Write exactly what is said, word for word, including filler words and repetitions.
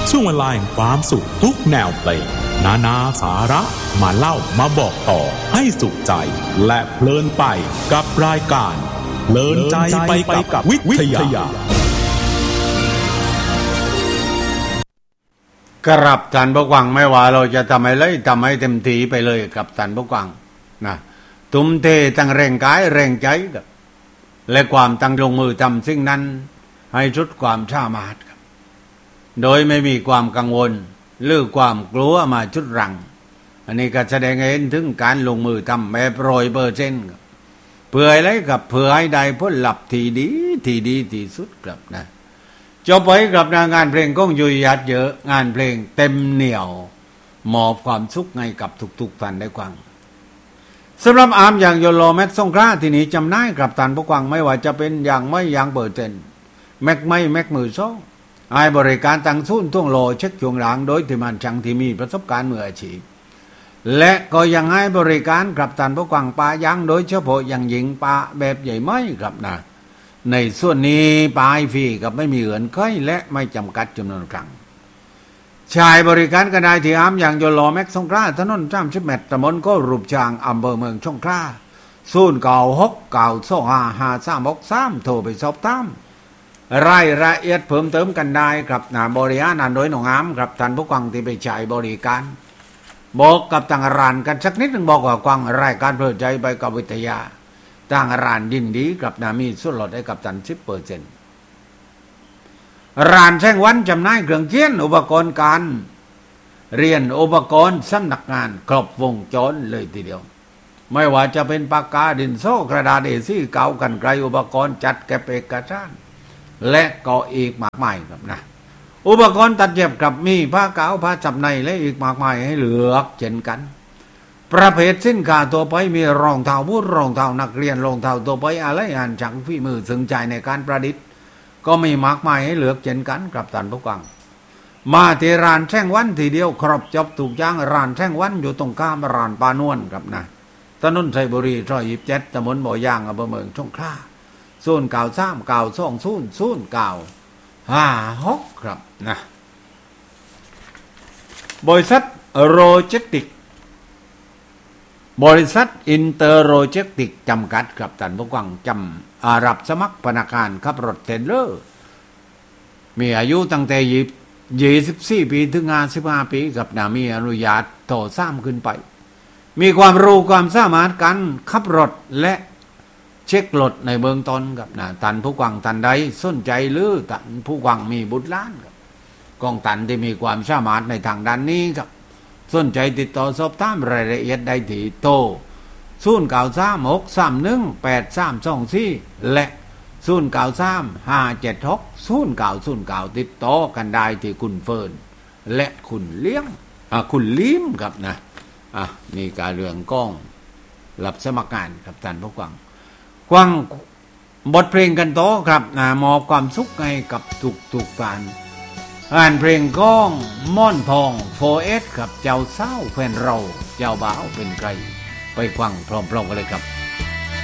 ช่วงเวลาแห่งความสุขทุกแนวเพลงนานาสาระมาเล่ามาบอกต่อให้สุขใจและเพลินไปกับรายการเพลินใจไปกับวิทยากรับท่านผู้ฟังไม่ว่าเราจะทำอะไรทำให้เต็มที่ไปเลยกับท่านผู้ฟังนะทุ่มเทตั้งแรงกายแรงใจกับและความตั้งลงมือทำสิ่งนั้นให้สุดความสามารถครับโดยไม่มีความกังวลหรือความกลัวมาชุดรังอันนี้ก็แสดงให้เห็นถึงการลงมือทำแบบร้อยเปอร์เซ็นต์ครับเพื่ออะไรกับเพื่อให้ได้ผลลัพธ์ที่ดีที่ดีที่สุดครับนะจบไปกับงานเพลงก้องยุยยัดเยอะงานเพลงเต็มเหนียวมอบความสุขให้กับทุกๆท่านได้ฟังสำหรับอาร์มอย่างโยโลแม็กซ์สงขลาที่นี้จำได้กับท่านผู้ฟังไม่ว่าจะเป็นอย่างไม่อย่างเปิดเจนแม็กไม่แม็กมือโซ่ให้บริการตั้งศูนย์ท่วงโลเช็คช่วงหลังโดยที่มันช่างที่มีประสบการณ์มืออาชีพและก็ยังให้บริการกับท่านผู้ฟังปลายังโดยเฉพาะอย่างหญิงปลาแบบใหญ่ไม่ครับนะในส่วนนี้ปลายฟรีกับไม่มีเงื่อนไขและไม่จำกัดจำนวนครั้งชายบริการกันได้ที่อาร์มอย่างโยโลแม็กซ์สงขลาถนนจามชิบเมตรตำบลก็รูปช้างอำเภอเมืองสงขลาศูนย์เก้าหกเก้าสองห้าห้าสามหกสามโทรไปสอบถามรายละเอียดเพิ่มเติมกันได้ครับนะบริการโดยหนองอามครับท่านผู้ฟังที่ไปใช้บริการบอกกับทางร้านกันสักนิดหนึ่งบอกว่ากวางรายการเพลิดใจไปกับวิทยาทางร้านยินดีกับนามีส่วนลดให้กับท่าน สิบเปอร์เซ็นต์ ร้านแช่งวันจำหน่ายเครื่องเขียนอุปกรณ์การเรียนอุปกรณ์สำนักงานครบวงจรเลยทีเดียวไม่ว่าจะเป็นปากกาดินสอกระดาษเอซี่เก่ากันไกลอุปกรณ์จัดเก็บเอกสารและก็อีกมากมายครับนะอุปกรณ์ตัดเย็บกับมีผ้าเก่าผ้าจับในและอีกมากมายให้เลือกเช่นกันประเภทสินค้าตัวไปมีรองเท้าบูทรองเท้านักเรียนรองเท้าตัวไปอะไรงานช่างฝีมือสึงใจในการประดิษฐ์ก็มีมากมายให้เลือกเช่นกันกับท่านผู้ฟังมาที่ร้านแช่งวันทีเดียวครบจบถูกย่างร้านแช่งวันอยู่ตรงข้ามร้านปานวลครับนะถนนชัยบุรีซอยยี่สิบเจ็ดตำบลบ่อย่างอำเภอเมืองสงขลาศูนย์เก่าสามเก่าสองศูนย์ศูนย์เก่าห้าหกครับนะบริษัทโรเจติกบริษัทอินเตอร์โรเจติกจำกัดครับท่านผู้ฟังจำอารับสมัครพนักงานขับรถเทรลเลอร์มีอายุตั้งแต่ยี่สิบสี่ปีถึงห้าสิบห้าปีกับนามีอนุญาตโตซ้ำขึ้นไปมีความรู้ความสามารถการขับรถและเช็ครถในเบื้องต้นครับนะท่านผู้ฟังท่านใดสนใจหรือท่านผู้ฟังมีบุตรหลานครับกองท่านที่มีความสามารถในทางด้านนี้ครับสนใจติดต่อสอบถามรายละเอียดได้ที่โทรศูนย์เก้าสามหกสามหนึ่งแปดสามสองสี่และศูนย์เก้าสามห้าเจ็ดหกศูนย์เก้าศูนย์เก้าติดต่อกันได้ที่คุณเฟิร์นและคุณเลี้ยงอ่ะคุณลิ้มครับนะอ่ะนี่การเรื่องก้องรับสมัครงานครับท่านผู้ฟังกว้างบทเพลงกันโตครับนะมอบความสุขให้กับทุกทุกท่านอ่านเพลงก้องม่อนทองโฟเอสครับเจ้าเศร้าแฟนเราเจ้าบ่าวเป็นใครไปฟังพร้อมๆกันเลยครับ